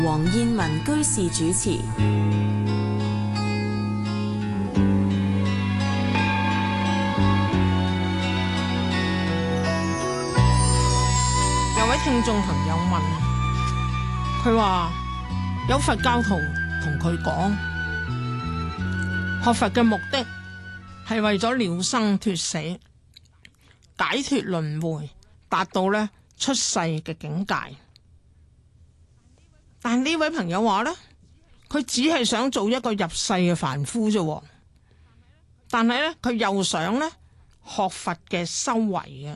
黃燕文居士主持。 有位聽眾朋友問，佢話有佛教徒同佢講，學佛嘅目的係為咗了生脫死，解脫輪迴，達到咧出世嘅境界。但呢位朋友話呢，佢只係想做一個入世嘅凡夫啫，但係呢，佢又想呢學佛嘅修為嘅。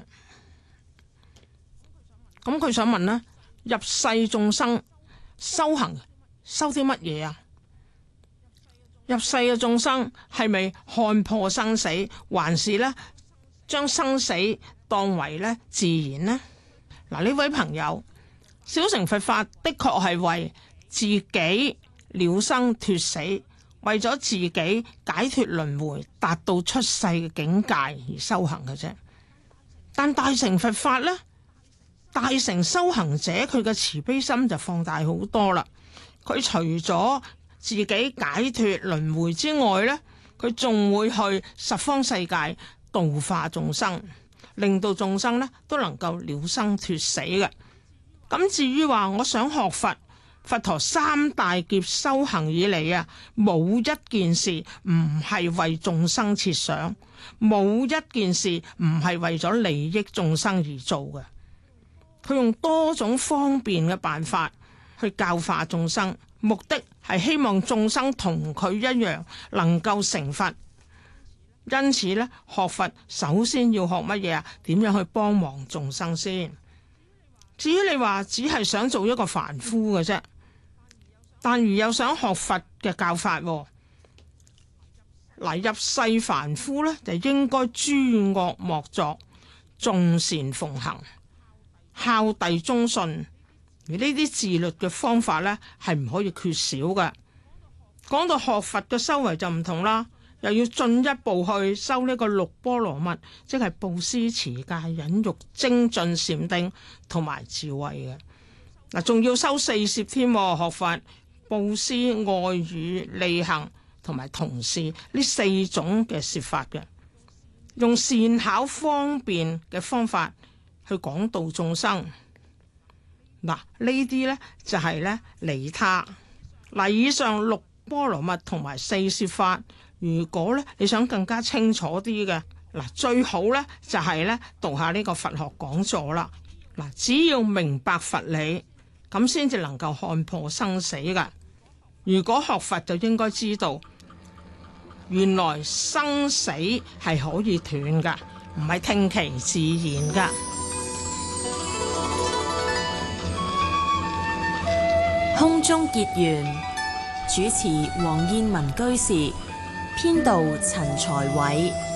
咁佢想問呢，入世眾生修行修啲乜嘢啊？入世嘅眾生係咪看破生死，還是呢將生死當為呢自然呢？嗱，呢位朋友，小乘佛法的確係為自己了生脫死，為咗自己解脫輪迴，達到出世嘅境界而修行嘅啫。但大乘佛法呢，大乘修行者佢嘅慈悲心就放大好多啦。佢除咗自己解脫輪迴之外呢，佢仲會去十方世界度化眾生，令到眾生呢都能夠了生脫死嘅。咁至於話我想學佛，佛陀三大劫修行以嚟啊，冇一件事唔係為眾生設想，冇一件事唔係為咗利益眾生而做嘅。佢用多種方便嘅辦法去教化眾生，目的係希望眾生同佢一樣能夠成佛。因此呢，學佛首先要學乜嘢啊？點樣去幫忙眾生先？至於你話只係想做一個凡夫嘅啫，但如又想學佛嘅教法，嗱，入世凡夫呢，就應該諸惡莫作，眾善奉行，孝弟忠信，而呢啲自律嘅方法呢，係唔可以缺少嘅。講到學佛嘅修為就唔同啦，又要進一步去修呢個六波羅蜜，即係布施、持戒、忍辱、精進、禪定同埋智慧嘅。嗱，仲要修四攝添，學佛布施、愛語、利行同埋同事呢四種嘅攝法嘅，用善巧方便嘅方法去講道眾生。嗱，呢啲呢就係呢利他。嗱，以上六波羅蜜同埋四攝法，如果呢你想更加清楚啲嘅，嗱，最好呢就係呢讀下呢個佛學講座啦。嗱，只要明白佛理，咁先至能夠看破生死噶。如果學佛就應該知道，原來生死係可以斷噶，唔係聽其自然噶。 空中結緣，主持黃燕文居士，編導陳才偉。